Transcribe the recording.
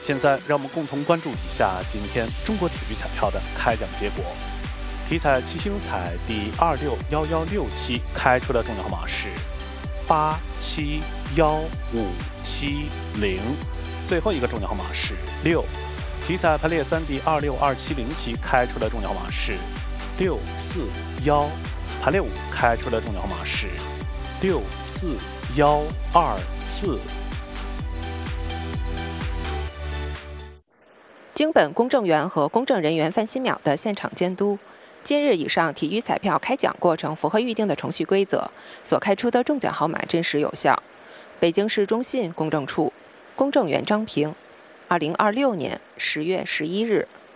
现在让我们共同关注一下今天中国体育彩票的开奖结果。体彩七星彩第261167开出的中奖号码是871570，最后一个中奖号码是6。体彩排列3第262707开出的中奖号码是641，排列5开出的中奖号码是64124。 经本公证员和公证人员范新淼的现场监督，今日以上体育彩票开奖过程符合预定的程序规则，所开出的中奖号码真实有效。北京市中信公证处，公证员张平，2026年10月11日。